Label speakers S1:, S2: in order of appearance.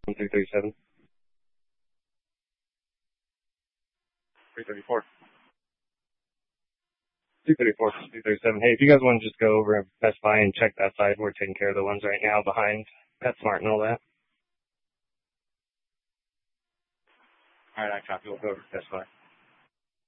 S1: 237. 334. 234. 237. Hey, if you guys want to just go over Best Buy and check that side, we're taking care of the ones right now behind PetSmart and all that. All right, I copy. We'll go over Best Buy.